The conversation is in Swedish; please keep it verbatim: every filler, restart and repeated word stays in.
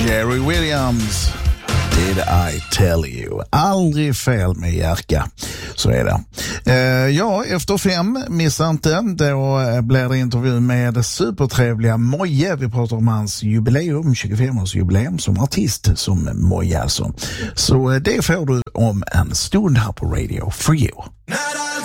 Jerry Williams, Did I tell you? Aldrig fel med Jerka. Så är det. Eh, ja, efter fem, missa inte. Då blir det intervju med supertrevliga Moje. Vi pratar om hans jubileum, tjugofem-årsjubileum som artist, som Moje alltså. Så det får du om en stund här på Radio for You.